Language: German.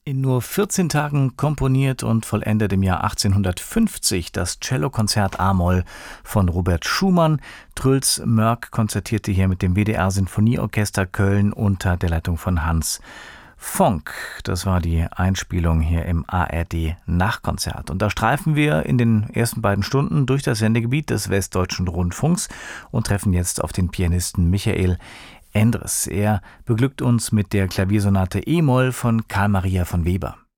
In nur 14 Tagen komponiert und vollendet im Jahr 1850 das Cellokonzert A-Moll von Robert Schumann. Truls Mörck konzertierte hier mit dem WDR Sinfonieorchester Köln unter der Leitung von Hans Fonck. Das war die Einspielung hier im ARD Nachkonzert. Und da streifen wir in den ersten beiden Stunden durch das Sendegebiet des Westdeutschen Rundfunks und treffen jetzt auf den Pianisten Michael Endres. Er beglückt uns mit der Klaviersonate E-Moll von Carl Maria von Weber.